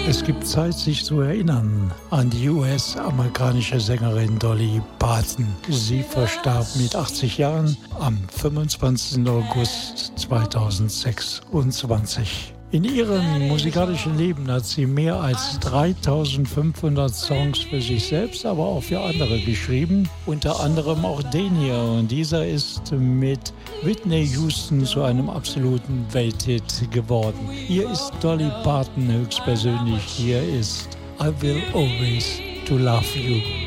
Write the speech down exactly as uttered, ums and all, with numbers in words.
Es gibt Zeit, sich zu erinnern an die U S-amerikanische Sängerin Dolly Parton. Sie verstarb mit achtzig Jahren am fünfundzwanzigsten August zweitausendsechsundzwanzig. In ihrem musikalischen Leben hat sie mehr als dreitausendfünfhundert Songs für sich selbst, aber auch für andere geschrieben. Unter anderem auch den hier. Und dieser ist mit Whitney Houston zu einem absoluten Welthit geworden. Hier ist Dolly Parton höchstpersönlich. Hier ist I Will Always to Love You.